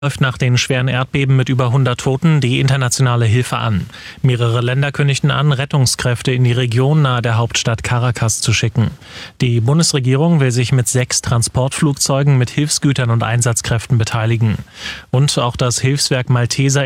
Läuft nach den schweren Erdbeben mit über 100 Toten die internationale Hilfe an. Mehrere Länder kündigten an, Rettungskräfte in die Region nahe der Hauptstadt Caracas zu schicken. Die Bundesregierung will sich mit 6 Transportflugzeugen mit Hilfsgütern und Einsatzkräften beteiligen. Und auch das Hilfswerk Malteser